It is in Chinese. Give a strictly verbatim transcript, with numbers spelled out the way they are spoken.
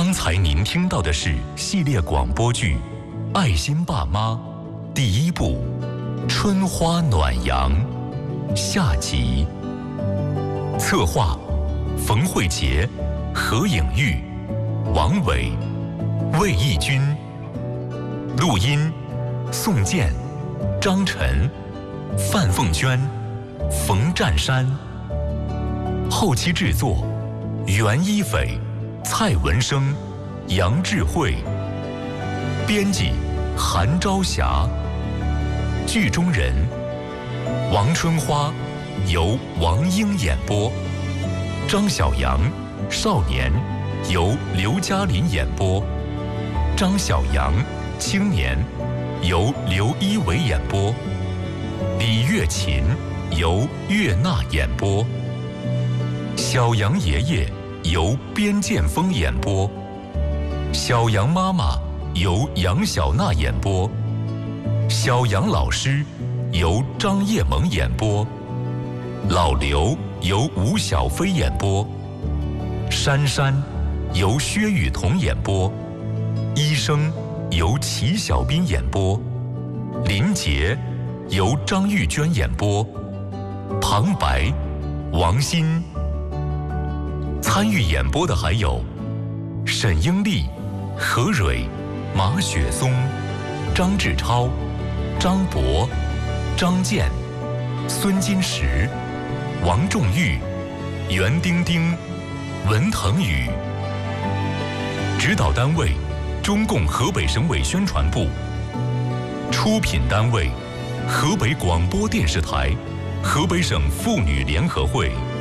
刚才您听到的是系列广播剧《爱心爸妈》第一部《春花暖阳》下集。策划：冯慧杰、何颖玉、王伟、魏义军。录音：宋健、张晨、范凤娟、冯占山。后期制作：袁一斐、蔡文生、杨智慧。编辑：韩朝霞。剧中人：王春花由王英演播，张小阳少年由刘嘉林演播，张小阳青年由刘一伟演播，李月琴由岳娜演播，小杨爷爷由边剑锋演播，小杨妈妈由杨小娜演播，小杨老师由张叶萌演播，老刘由吴小飞演播，珊珊由薛雨桐演播，医生由齐小斌演播，林杰由张玉娟演播，旁白王鑫。参与演播的还有沈英丽、何蕊、马雪松、张志超、张博、张健、孙金石、王仲玉、袁丁丁、文腾宇。指导单位：中共河北省委宣传部。出品单位：河北广播电视台、河北省妇女联合会。